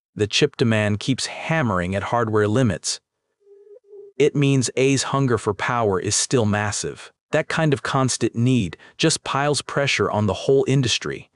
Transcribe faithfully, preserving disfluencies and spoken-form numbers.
The chip demand keeps hammering at hardware limits. It means A's hunger for power is still massive. That kind of constant need just piles pressure on the whole industry.